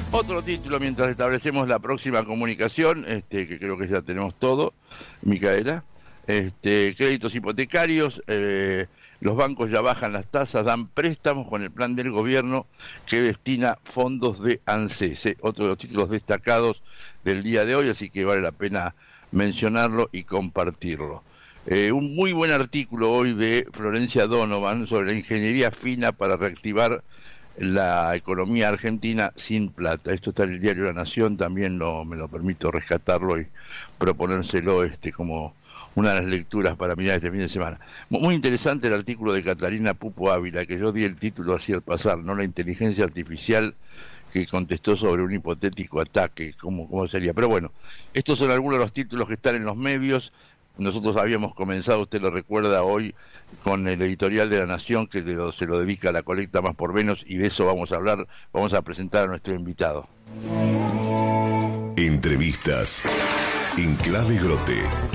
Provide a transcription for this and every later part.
Otro título mientras establecemos la próxima comunicación, que creo que ya tenemos todo, Micaela. Créditos hipotecarios, los bancos ya bajan las tasas, dan préstamos con el plan del gobierno que destina fondos de ANSES, otro de los títulos destacados del día de hoy, así que vale la pena mencionarlo y compartirlo. Un muy buen artículo hoy de Florencia Donovan sobre la ingeniería fina para reactivar la economía argentina sin plata. Esto está en el diario La Nación, también me lo permito rescatarlo y proponérselo como una de las lecturas para mirar este fin de semana. Muy interesante el artículo de Catalina Pupo Ávila, que yo di el título así al pasar, ¿no? La inteligencia artificial que contestó sobre un hipotético ataque, cómo sería. Pero bueno, estos son algunos de los títulos que están en los medios. Nosotros habíamos comenzado, usted lo recuerda, hoy con el editorial de La Nación, que se lo dedica a la colecta Más por Menos, y de eso vamos a hablar, vamos a presentar a nuestro invitado. Entrevistas en Clave Grote.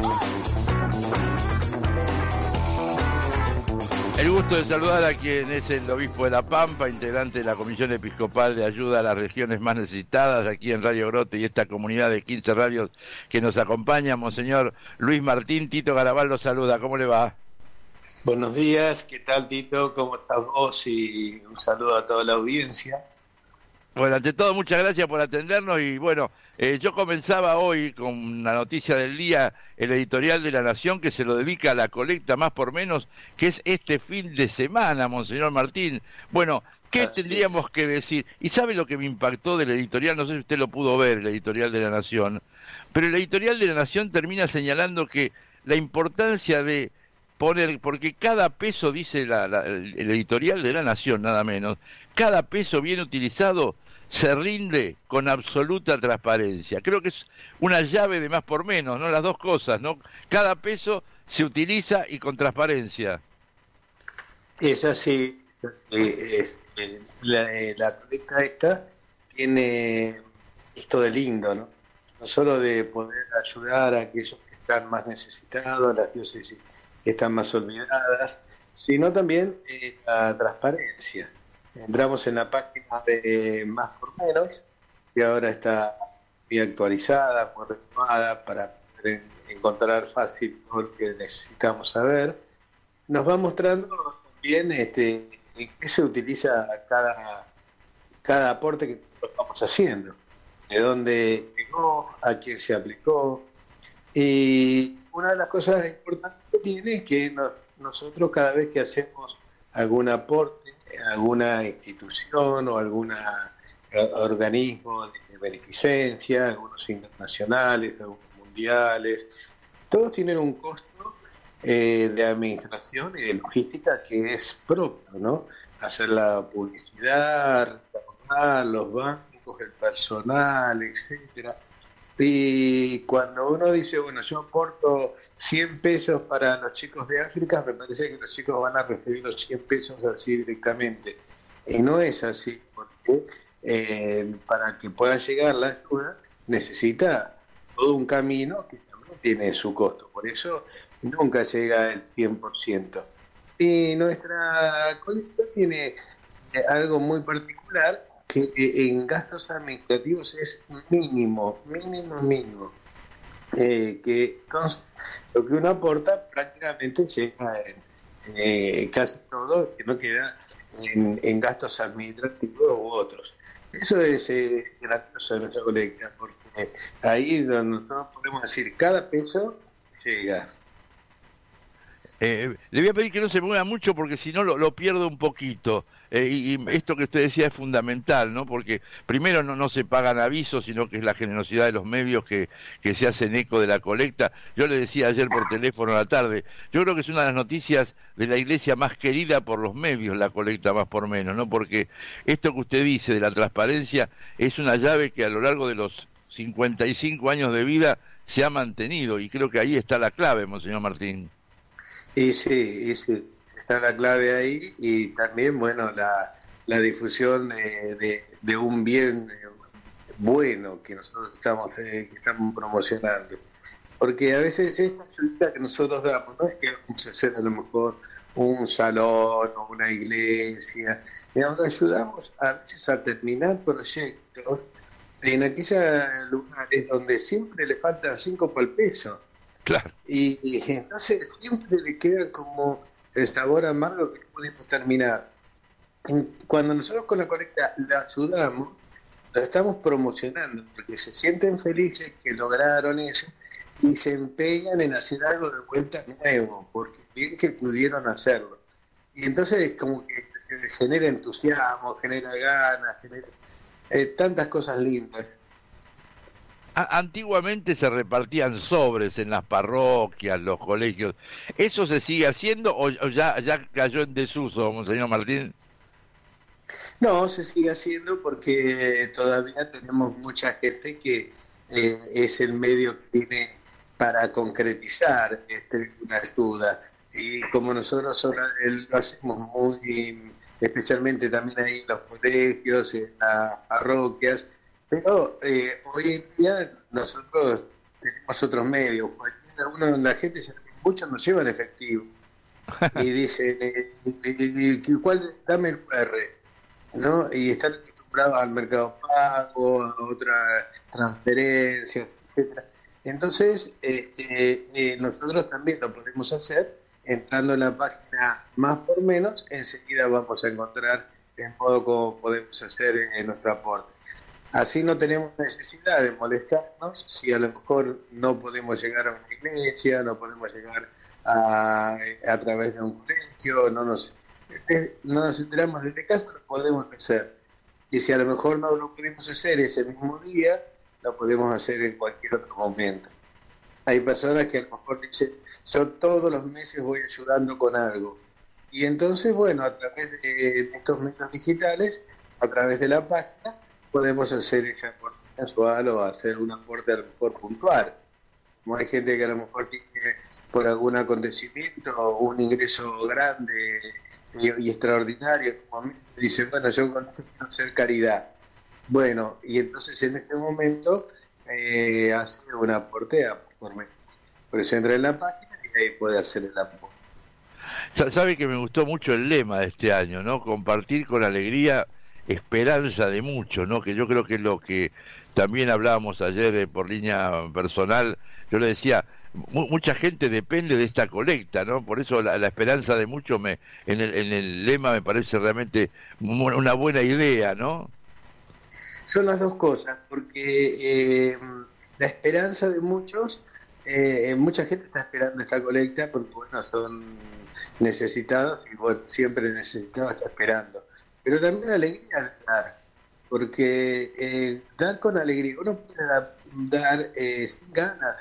El gusto de saludar a quien es el obispo de La Pampa, integrante de la Comisión Episcopal de Ayuda a las Regiones Más Necesitadas, aquí en Radio Grote y esta comunidad de 15 radios que nos acompaña, Monseñor Luis Martín. Tito Garabal lo saluda, ¿cómo le va? Buenos días, ¿qué tal, Tito? ¿Cómo estás vos? Y un saludo a toda la audiencia. Bueno, ante todo, muchas gracias por atendernos y bueno, yo comenzaba hoy con la noticia del día, el editorial de La Nación que se lo dedica a la colecta Más por Menos, que es este fin de semana, Monseñor Martín. Bueno, ¿qué Así tendríamos que decir? Y ¿sabe lo que me impactó del editorial? No sé si usted lo pudo ver, el editorial de La Nación, pero el editorial de La Nación termina señalando que la importancia de poner, porque cada peso, dice el editorial de La Nación, nada menos, cada peso bien utilizado se rinde con absoluta transparencia. Creo que es una llave de Más por Menos, ¿no? Las dos cosas, ¿no? Cada peso se utiliza y con transparencia. Es así. La colecta esta tiene esto de lindo, ¿no? No solo de poder ayudar a aquellos que están más necesitados, las diócesis que están más olvidadas, sino también la transparencia. Entramos en la página de Más por Menos, que ahora está muy actualizada, muy renovada, para poder encontrar fácil todo lo que necesitamos saber. Nos va mostrando también en qué se utiliza cada aporte que estamos haciendo, de dónde llegó, a quién se aplicó. Y una de las cosas importantes que tiene es que nosotros cada vez que hacemos algún aporte, alguna institución o algún organismo de beneficencia, algunos internacionales, algunos mundiales, todos tienen un costo de administración y de logística que es propio, ¿no? Hacer la publicidad, reclamar, los bancos, el personal, etcétera. Y cuando uno dice, bueno, yo aporto 100 pesos para los chicos de África, me parece que los chicos van a recibir los 100 pesos así directamente. Y no es así, porque para que pueda llegar la ayuda necesita todo un camino que también tiene su costo. Por eso nunca llega el 100%. Y nuestra colecta tiene algo muy particular, que en gastos administrativos es mínimo, que lo que uno aporta prácticamente llega en casi todo, que no queda en gastos administrativos u otros. Eso es gracioso de nuestra colecta, porque ahí donde nosotros podemos decir cada peso llega. Le voy a pedir que no se mueva mucho porque si no lo pierdo un poquito. Y esto que usted decía es fundamental, ¿no? Porque primero no se pagan avisos, sino que es la generosidad de los medios que se hacen eco de la colecta. Yo le decía ayer por teléfono a la tarde, yo creo que es una de las noticias de la iglesia más querida por los medios, la colecta Más por Menos, ¿no? Porque esto que usted dice de la transparencia es una llave que a lo largo de los 55 años de vida se ha mantenido y creo que ahí está la clave, Monseñor Martín. Y sí, está la clave ahí, y también, bueno, la difusión de un bien bueno que nosotros que estamos promocionando. Porque a veces esta ayuda que nosotros damos no es que vamos a hacer a lo mejor un salón o una iglesia, digamos, ayudamos a veces a terminar proyectos en aquellos lugares donde siempre le faltan 5 por el peso. Claro. Y entonces siempre le queda como el sabor amargo que no podemos terminar. Cuando nosotros con la colecta la ayudamos, la estamos promocionando, porque se sienten felices que lograron eso y se empeñan en hacer algo de vuelta nuevo, porque bien que pudieron hacerlo. Y entonces como que genera entusiasmo, genera ganas, genera tantas cosas lindas. Antiguamente se repartían sobres en las parroquias, los colegios. ¿Eso se sigue haciendo o ya cayó en desuso, monseñor Martín? No, se sigue haciendo porque todavía tenemos mucha gente que es el medio que tiene para concretizar una ayuda. Y como nosotros lo hacemos muy especialmente también ahí en los colegios, en las parroquias, pero hoy en día nosotros tenemos otros medios. La gente, muchos nos llevan efectivo y dicen, ¿cuál? Dame el QR, ¿no? Y están acostumbrados al mercado pago, a otras transferencias, etcétera. Entonces, nosotros también lo podemos hacer entrando en la página Más por Menos. Enseguida vamos a encontrar el modo como podemos hacer nuestro aporte. Así no tenemos necesidad de molestarnos si a lo mejor no podemos llegar a una iglesia, no podemos llegar a través de un colegio, no nos enteramos de qué caso, lo podemos hacer. Y si a lo mejor no lo pudimos hacer ese mismo día, lo podemos hacer en cualquier otro momento. Hay personas que a lo mejor dicen, yo todos los meses voy ayudando con algo. Y entonces, bueno, a través de estos medios digitales, a través de la página, podemos hacer ese aporte casual o hacer un aporte a lo mejor puntual. Como hay gente que a lo mejor tiene por algún acontecimiento un ingreso grande y extraordinario, en un momento dice, bueno, yo con esto quiero hacer caridad. Bueno, y entonces en este momento hace un aporte por mes. Por eso entra en la página y ahí puede hacer el aporte. Sabe que me gustó mucho el lema de este año, ¿no? Compartir con alegría, esperanza de muchos, ¿no? Que yo creo que es lo que también hablábamos ayer por línea personal. Yo le decía, mucha gente depende de esta colecta, ¿no? Por eso la esperanza de muchos en el lema me parece realmente una buena idea, ¿no? Son las dos cosas, porque la esperanza de muchos, mucha gente está esperando esta colecta porque, bueno, son necesitados y, bueno, siempre necesitados está esperando. Pero también alegría de dar, porque dar con alegría, uno puede dar sin ganas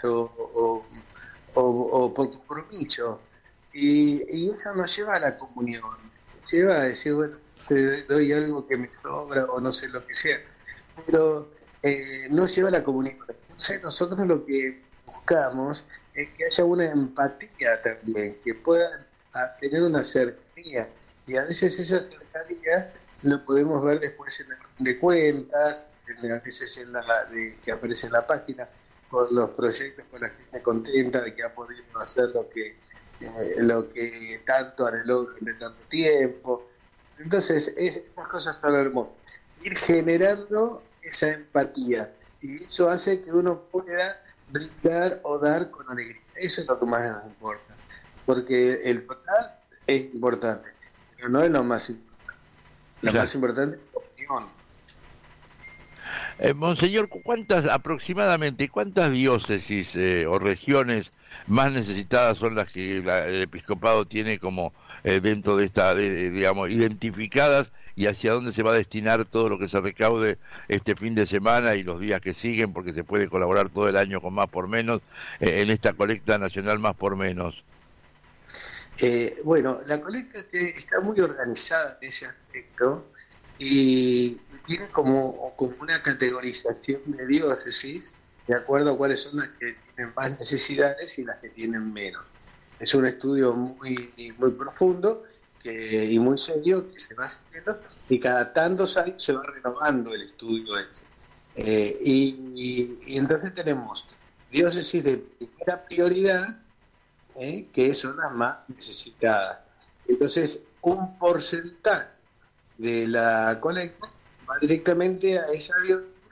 o por compromiso, y eso nos lleva a la comunión, lleva a decir, bueno, te doy algo que me sobra o no sé lo que sea, pero no lleva a la comunión. Entonces nosotros lo que buscamos es que haya una empatía también, que puedan tener una cercanía, y a veces esa cercanía lo podemos ver después en el de cuentas, a veces que aparece en la página, con los proyectos, con la gente contenta de que ha podido hacer lo que tanto anheló durante tanto tiempo. Entonces, esas cosas son hermosas. Ir generando esa empatía, y eso hace que uno pueda brindar o dar con alegría. Eso es lo que más nos importa, porque el total es importante, pero no es lo más importante. Lo más importante es la opinión. Monseñor, aproximadamente cuántas diócesis o regiones más necesitadas son las que el episcopado tiene como dentro de esta, digamos, identificadas, y hacia dónde se va a destinar todo lo que se recaude este fin de semana y los días que siguen, porque se puede colaborar todo el año con Más por Menos en esta colecta nacional Más por Menos? Bueno, la colecta está muy organizada en ese aspecto y tiene como una categorización de diócesis de acuerdo a cuáles son las que tienen más necesidades y las que tienen menos. Es un estudio muy profundo y muy serio que se va haciendo, y cada tantos años se va renovando el estudio este. Y entonces tenemos diócesis de primera prioridad, que son las más necesitadas. Entonces, un porcentaje de la colecta va directamente a esa diócesis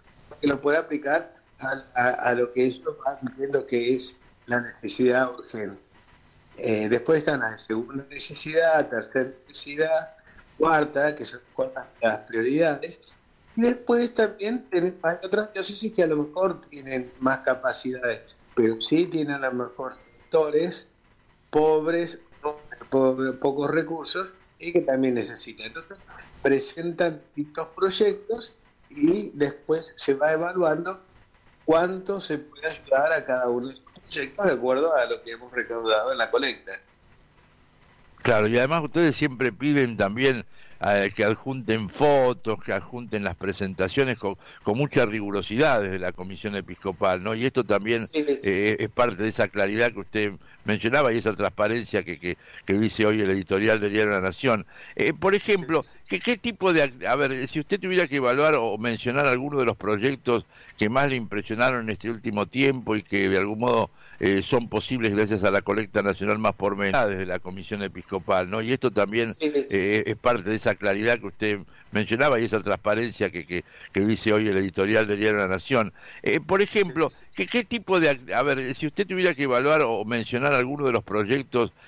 que lo pueda aplicar a lo que ellos van viendo que es la necesidad urgente. Después están la segunda necesidad, tercera necesidad, cuarta, que son las prioridades. Y después también hay otras diócesis que a lo mejor tienen más capacidades, pero sí tienen a lo mejor sectores pobres, pocos recursos y que también necesitan. Entonces, presentan distintos proyectos y después se va evaluando cuánto se puede ayudar a cada uno de los proyectos de acuerdo a lo que hemos recaudado en la colecta. Claro, y además ustedes siempre piden también que adjunten fotos, que adjunten las presentaciones con mucha rigurosidad desde la Comisión Episcopal, ¿no? Y esto también Sí, es parte de esa claridad que usted mencionaba y esa transparencia que dice hoy el editorial de Diario de la Nación. Por ejemplo, ¿qué tipo de... A ver, si usted tuviera que evaluar o mencionar alguno de los proyectos que más le impresionaron en este último tiempo y que de algún modo son posibles gracias a la colecta nacional más pormenada desde la Comisión Episcopal, ¿no? Y esto también es parte de esa claridad que usted mencionaba y esa transparencia que dice hoy el editorial de Diario de la Nación. Por ejemplo, ¿qué tipo de... A ver, si usted tuviera que evaluar o mencionar alguno de los proyectos